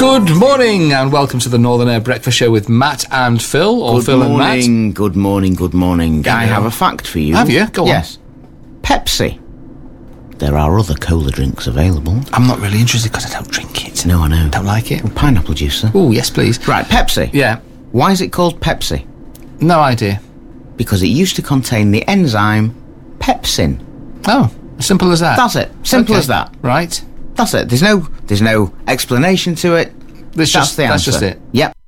Good morning and welcome to the Northern Air Breakfast Show with Matt and Phil, or Phil and Matt. Good morning. I have a fact for you. Have you? Go on. Yes. Pepsi. There are other cola drinks available. I'm not really interested because I don't drink it. No, I know. Don't like it. Well, pineapple juice, sir. Oh, yes, please. Right, Pepsi. Yeah. Why is it called Pepsi? No idea. Because it used to contain the enzyme pepsin. Oh, as simple as that. That's it. Simple as that. Right. That's it. There's no explanation to it. That's just the answer. it. Yep.